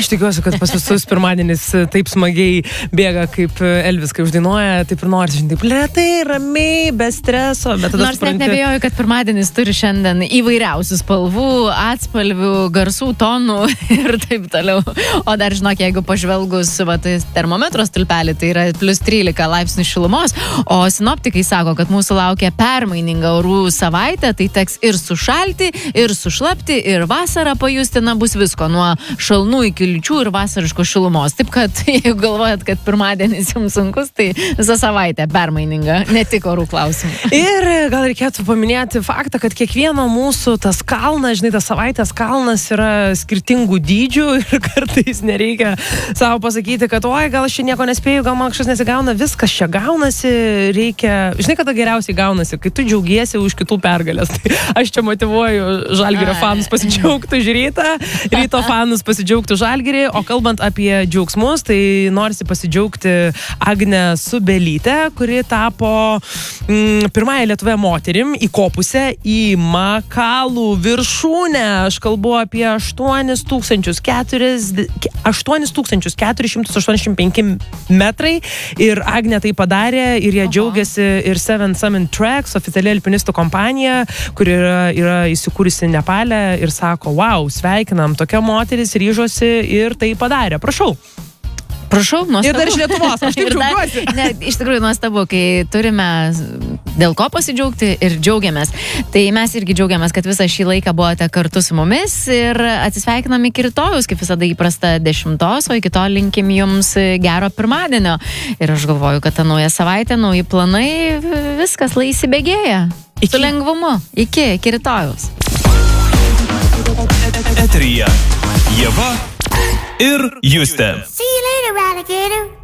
aš tikiuosi, kad pas visus pirmadienis taip smagiai bėga, kaip Elvis, kai uždainuoja, taip ir nori, taip lėtai, ramiai, be streso. Nors net nebejoju, kad pirmadienis turi šiandien įvairiausių spalvų, atspalvių, garsų, tonų ir taip toliau. O dar žinok, jeigu pažvelgus termometro stulpelį, tai yra plus 13 laipsnių šilumos, o sinoptikai sako, kad mūsų laukia permaininga orų savaitė, tai teks ir sušalti, ir sušlapti, ir vasarą pajusti, bus visko, nuo šalnų iki liūčių ir vasariško šilumos. Taip kad, jeigu galvojat, kad pirmadienis jums sunkus, tai visą savaitę permaininga, ne tik orų klausimų. Ir gal reikėtų paminėti faktą, kad kiekvieno mūsų tas kalnas, žinai, tas savaitės kalnas yra skirtingų dydžių ir kartais nereikia savo pasakyti, kad oi, gal aš čia nieko nespėju, gal man kažkas nesigauna, viskas čia gaunasi, reikia, žinai, kada geriausiai gaunasi, kai tu džiaugiesi už kitų pergalės. Tai aš čia motyvuoju Žalgirio fanus pasidžiaugti už ryto fanus pasidžiaugti Žalgirį, o kalbant apie džiaugsmus, tai norisi pasidžiaugti Agnę Subelytę, kuri tapo pirmąją Lietuvoje moterim įkopusią į Makalų viršūnę. Aš kalbu apie 8485 metrai ir Agnė tai padarė ir jie džiaugiasi ir Seven Summit Tracks, oficiali alpinistų kompanija, kuri yra įsikūrusi Nepale ir sako, wow, sveikinam, tokia moteris ryžosi ir tai padarė. Prašau, nuostabu. Ir dar iš Lietuvos, aš taip džiaugiuosi. Iš tikrųjų nuostabu, kai turime dėl ko pasidžiaugti ir džiaugiamės. Tai mes irgi džiaugiamės, kad visą šį laiką buvote kartu su mumis ir atsisveikinam iki rytojus, kaip visada įprasta 10, o iki to linkim jums gero pirmadienio. Ir aš galvoju, kad ta nauja savaitė, nauji planai, viskas įsibėgėja. Su lengvumu. Iki rytojus. Eteryje Ieva ir Justė. See you later, alligator.